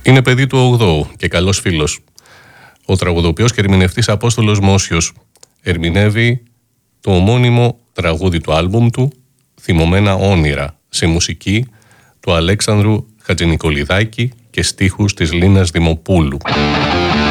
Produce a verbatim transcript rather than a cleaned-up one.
Είναι παιδί του ογδόου και καλός φίλος. Ο τραγουδοποιός και ερμηνευτής Απόστολος Μόσιος ερμηνεύει το ομώνυμο τραγούδι του άλμπουμ του «Θυμωμένα όνειρα» σε μουσική του Αλέξανδρου Χατζηνικολιδάκη και στίχους της Λίνας Δημοπούλου.